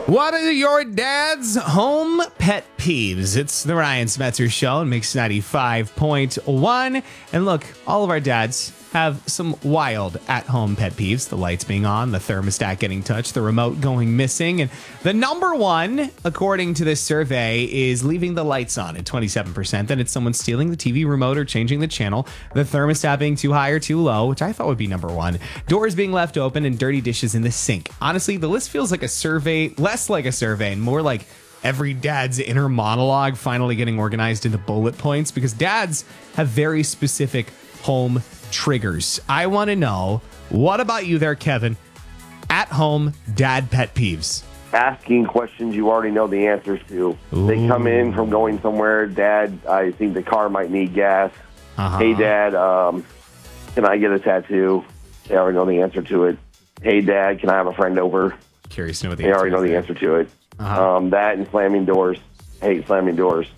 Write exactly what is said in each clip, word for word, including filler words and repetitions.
What are your dad's home pet peeves? It's the Ryan Smetzer Show on Mix ninety-five point one. And look, all of our dads have some wild at-home pet peeves. The lights being on, the thermostat getting touched, the remote going missing. And the number one, according to this survey, is leaving the lights on at twenty-seven percent. Then it's someone stealing the T V remote or changing the channel, the thermostat being too high or too low, which I thought would be number one, doors being left open, and dirty dishes in the sink. Honestly, the list feels like a survey, less like a survey and more like every dad's inner monologue finally getting organized into bullet points, because dads have very specific home triggers. I want to know, what about you there, Kevin? At home dad pet peeves. Asking questions you already know the answers to. Ooh. They come in from going somewhere. Dad, I think the car might need gas. Uh-huh. Hey, Dad, um, can I get a tattoo? They already know the answer to it. Hey, Dad, can I have a friend over? Curious to know what the They answer already know is the there. answer to it. Uh-huh. Um, that and slamming doors. I hate slamming doors.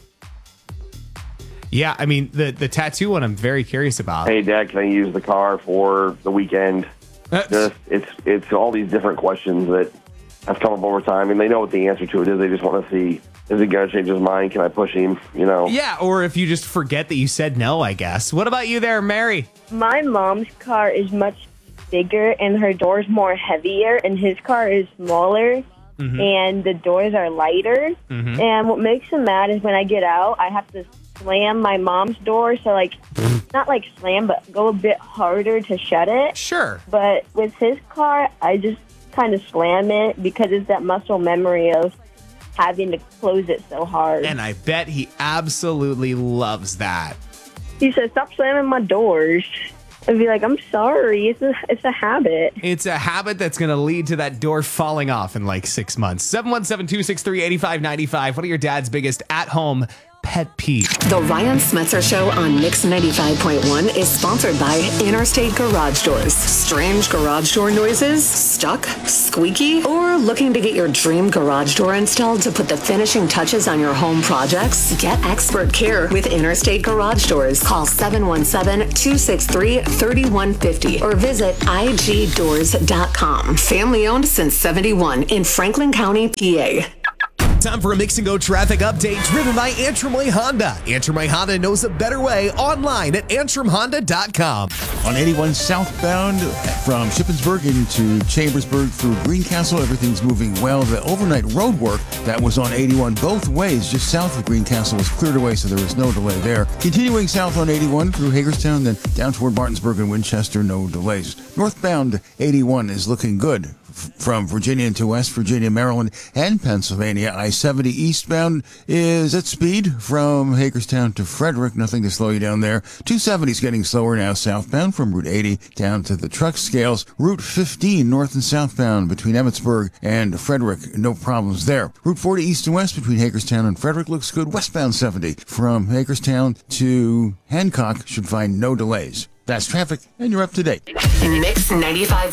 Yeah, I mean, the, the tattoo one I'm very curious about. Hey, Dad, can I use the car for the weekend? Uh, Just, it's it's all these different questions that have come up over time, and they know what the answer to it is. They just want to see, is he going to change his mind? Can I push him? You know? yeah, or if you just forget that you said no, I guess. What about you there, Mary? My mom's car is much bigger and her door's more heavier, and his car is smaller Mm-hmm. and the doors are lighter. Mhm. And what makes him mad is when I get out, I have to slam my mom's door. So, like, not like slam, but go a bit harder to shut it. Sure. But with his car, I just kind of slam it because it's that muscle memory of having to close it so hard. And I bet he absolutely loves that. He says, "Stop slamming my doors." I'd be like, "I'm sorry. It's a, it's a habit." It's a habit that's going to lead to that door falling off in like six months. seven one seven, two six three, eight five nine five. What are your dad's biggest at-home pet peeves? The Ryan Smetzer Show on Mix ninety-five point one is sponsored by Interstate Garage Doors. Strange garage door noises? Stuck? Squeaky? Or looking to get your dream garage door installed to put the finishing touches on your home projects? Get expert care with Interstate Garage Doors. Call seven one seven, two six three, three one five zero or visit I G doors dot com. Family owned since seventy-one in Franklin County, P A. Time for a Mix and Go traffic update driven by Antrim Way Honda. Antrim Way Honda knows a better way online at antrim honda dot com. On eighty-one southbound from Shippensburg into Chambersburg through Greencastle, everything's moving well. The overnight road work that was on eighty-one both ways just south of Greencastle was cleared away, so there was no delay there. Continuing south on eighty-one through Hagerstown, then down toward Martinsburg and Winchester, no delays. Northbound eighty-one is looking good f- from Virginia into West Virginia, Maryland, and Pennsylvania. I seventy eastbound is at speed from Hagerstown to Frederick. Nothing to slow you down there. two seventy is getting slower now southbound from Route eighty down to the truck scales. Route fifteen north and southbound between Emmitsburg and Frederick. No problems there. Route forty east and west between Hagerstown and Frederick looks good. Westbound seventy from Hagerstown to Hancock should find no delays. That's traffic, and you're up to date. Mix ninety-five